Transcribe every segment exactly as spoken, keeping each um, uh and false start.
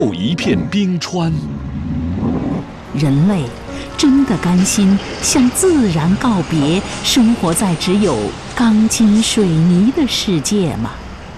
后一片冰川。 人类真的甘心向自然告别，生活在只有钢筋水泥的世界吗？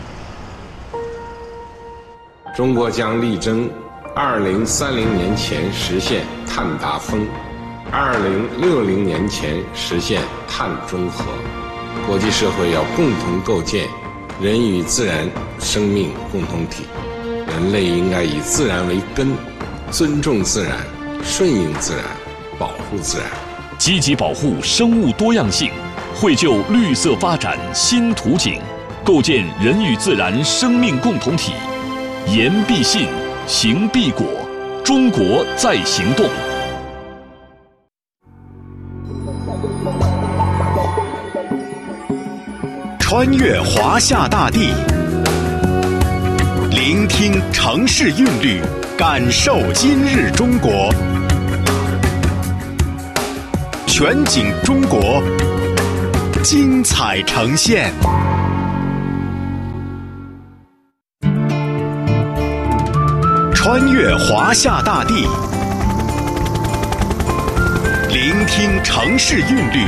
中国将力争二零三零年前实现碳达峰，二零六零年前实现碳中和。国际社会要共同构建人与自然生命共同体，人类应该以自然为根，尊重自然，顺应自然，保护自然， 积极保护生物多样性，绘就绿色发展新图景，构建人与自然生命共同体。言必信，行必果，中国在行动。 穿越华夏大地，聆听城市韵律，感受今日中国。全景中国，精彩呈现。穿越华夏大地，聆听城市韵律，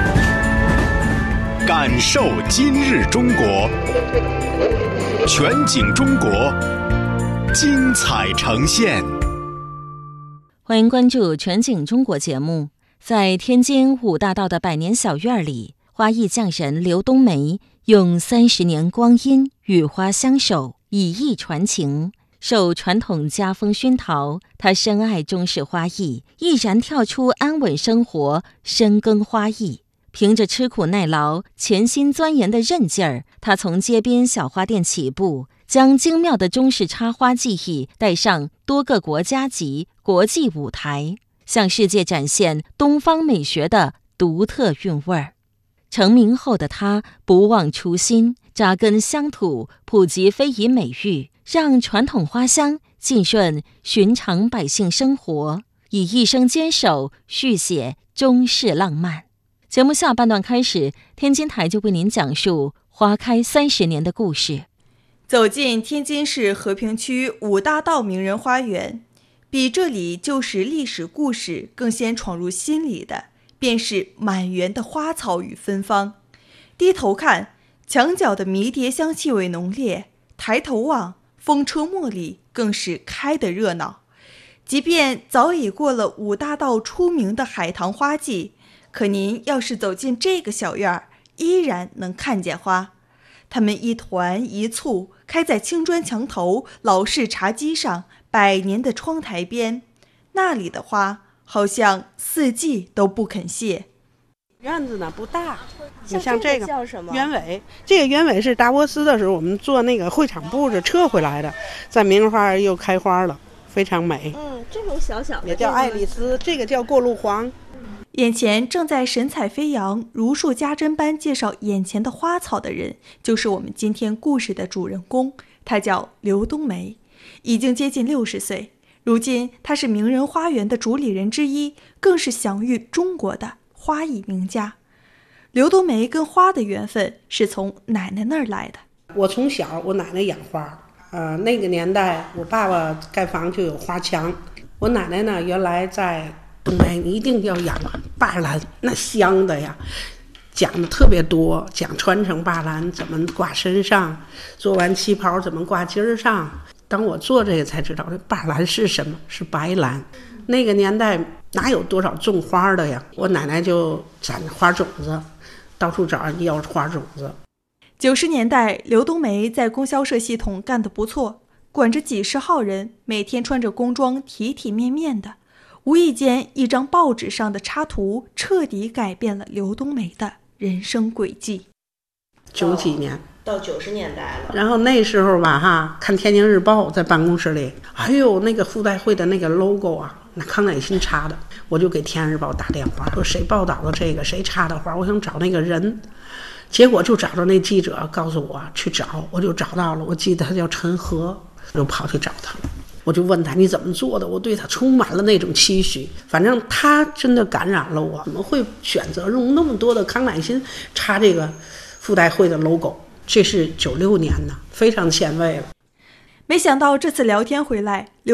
感受今日中国。全景中国，精彩呈现。 欢迎关注全景中国节目。在天津五大道的百年小院里，花艺匠人刘冬梅用三十年光阴与花相守，以艺传情。受传统家风熏陶，他深爱中式花艺，毅然跳出安稳生活，深耕花艺。凭着吃苦耐劳、潜心钻研的韧劲儿，他从街边小花店起步，将精妙的中式插花技艺带上多个国家级、国际舞台，向世界展现东方美学的独特韵味儿。成名后的他不忘初心，扎根乡土，普及非遗美育，让传统花香浸润寻常百姓生活，以一生坚守续写中式浪漫。节目下半段开始，天津台就为您讲述花开三十年的故事。 走进天津市和平区五大道名人花园，比这里旧时历史故事更先闯入心里的，便是满园的花草与芬芳。低头看，墙角的迷迭香气味浓烈；抬头望，风车茉莉更是开得热闹。即便早已过了五大道出名的海棠花季，可您要是走进这个小院儿，依然能看见花。它们一团一簇，开在青砖墙头、老式茶几上、百年的窗台边。那里的花好像四季都不肯谢。 院子呢不大，你像这个叫什么鸢尾，这个鸢尾是达沃斯的时候我们做那个会场布置撤回来的，在名花又开花了，非常美。 嗯，这种小小的也叫爱丽丝，这个叫过路黄。 眼前正在神采飞扬、如数家珍般介绍眼前的花草的人，就是我们今天故事的主人公，他叫刘冬梅，已经接近六十岁。如今他是名人花园的主理人之一，更是享誉中国的花艺名家。刘冬梅跟花的缘分是从奶奶那儿来的。 我从小我奶奶养花，呃，那个年代我爸爸盖房就有花墙，我奶奶呢原来在冬梅你一定要养霸兰，那香的呀，讲的特别多，讲传承霸兰怎么挂身上，做完旗袍怎么挂襟儿上。当我做这个才知道这霸兰是什么，是白兰。那个年代哪有多少种花的呀，我奶奶就攒花种子，到处找人要花种子。 九十年代刘冬梅在供销社系统干得不错，管着几十号人，每天穿着工装体体面面的。无意间一张报纸上的插图彻底改变了刘冬梅的人生轨迹。 九几年到九十年代了， 然后那时候吧哈，看天津日报在办公室里，哎呦那个妇代会的那个 logo 啊，那康乃馨插的，我就给天津日报打电话说谁报道的这个，谁插的花，我想找那个人。结果就找着那记者告诉我去找，我就找到了，我记得他叫陈和，我就跑去找他了。我就问他你怎么做的，我对他充满了那种期许。反正他真的感染了我，怎么会选择用那么多的康乃馨插这个妇代会的 logo？ 这是九六年的，非常前卫了。 没想到这次聊天回来，